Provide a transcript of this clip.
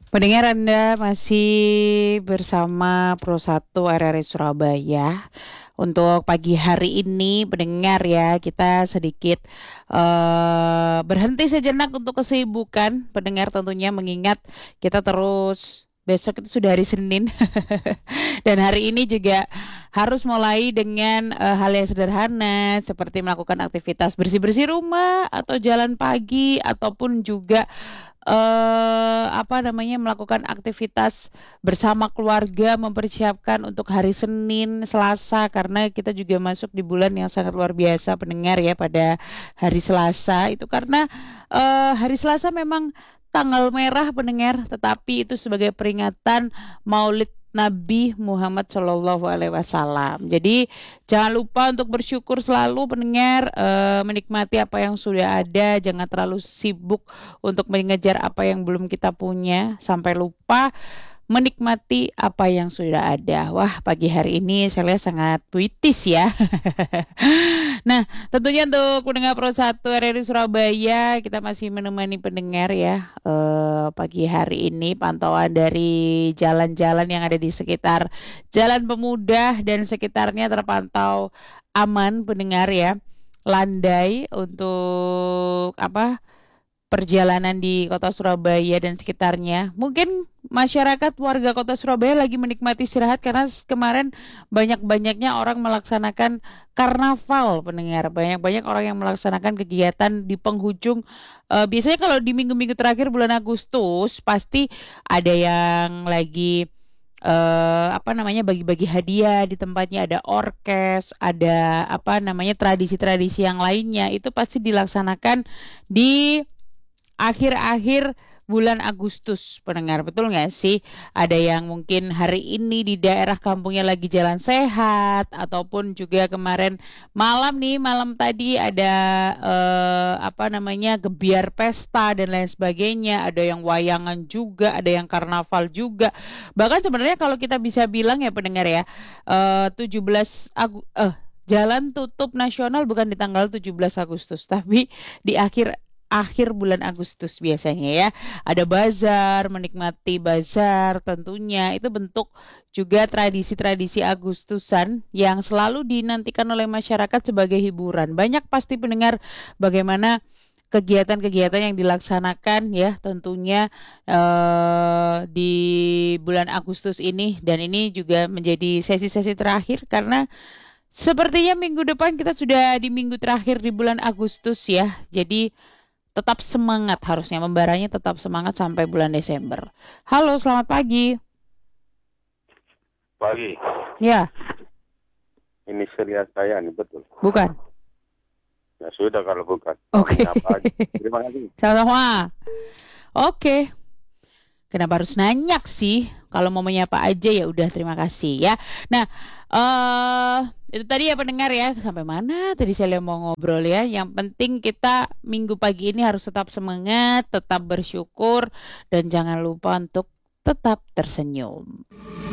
Pendengar Anda masih bersama Pro1 RRI Surabaya. Untuk pagi hari ini pendengar ya, kita sedikit berhenti sejenak untuk kesibukan pendengar, tentunya mengingat kita terus besok itu sudah hari Senin. Dan hari ini juga harus mulai dengan hal yang sederhana seperti melakukan aktivitas bersih-bersih rumah atau jalan pagi, ataupun juga melakukan aktivitas bersama keluarga, mempersiapkan untuk hari Senin, Selasa, karena kita juga masuk di bulan yang sangat luar biasa pendengar ya pada hari Selasa itu, karena hari Selasa memang tanggal merah pendengar, tetapi itu sebagai peringatan Maulid Nabi Muhammad Shallallahu Alaihi Wasallam. Jadi jangan lupa untuk bersyukur selalu pendengar, menikmati apa yang sudah ada, jangan terlalu sibuk untuk mengejar apa yang belum kita punya sampai lupa menikmati apa yang sudah ada. Wah, pagi hari ini saya lihat sangat puitis ya. Nah, tentunya untuk pendengar Pro1 RRI Surabaya, kita masih menemani pendengar ya pagi hari ini, pantauan dari jalan-jalan yang ada di sekitar Jalan Pemuda dan sekitarnya terpantau aman pendengar ya. Landai untuk perjalanan di kota Surabaya dan sekitarnya. Mungkin masyarakat warga kota Surabaya lagi menikmati istirahat karena kemarin banyak-banyaknya orang melaksanakan karnaval pendengar. Banyak-banyak orang yang melaksanakan kegiatan di penghujung. Biasanya kalau di minggu-minggu terakhir bulan Agustus pasti ada yang lagi bagi-bagi hadiah di tempatnya, ada orkes, ada tradisi-tradisi yang lainnya, itu pasti dilaksanakan di akhir-akhir bulan Agustus pendengar, betul nggak sih? Ada yang mungkin hari ini di daerah kampungnya lagi jalan sehat, ataupun juga kemarin malam tadi ada gebiar pesta dan lain sebagainya. Ada yang wayangan juga, ada yang karnaval juga. Bahkan sebenarnya kalau kita bisa bilang ya pendengar ya, 17 Jalan tutup nasional bukan di tanggal 17 Agustus, tapi di akhir bulan Agustus biasanya ya. Ada bazar, menikmati bazar tentunya. Itu bentuk juga tradisi-tradisi Agustusan yang selalu dinantikan oleh masyarakat sebagai hiburan. Banyak pasti pendengar bagaimana kegiatan-kegiatan yang dilaksanakan ya tentunya di bulan Agustus ini, dan ini juga menjadi sesi-sesi terakhir karena sepertinya minggu depan kita sudah di minggu terakhir di bulan Agustus ya. Jadi tetap semangat, harusnya membaranya tetap semangat sampai bulan Desember. Halo, selamat pagi. Pagi. Ya, Ini serius saya nih, betul. bukan. Ya sudah kalau bukan. Oke. Apa aja. Terima kasih. Sama-sama. Oke. Kenapa harus nanya sih? Kalau mau menyapa aja ya udah, terima kasih ya. Nah, itu tadi ya pendengar ya. Sampai mana tadi saya mau ngobrol ya. Yang penting kita minggu pagi ini harus tetap semangat, tetap bersyukur, dan jangan lupa untuk tetap tersenyum.